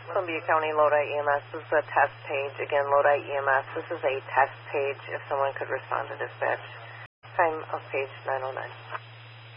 Columbia County Lodi EMS. This is a test page. Again, Lodi EMS. This is a test page if someone could respond to dispatch. Time of page 909.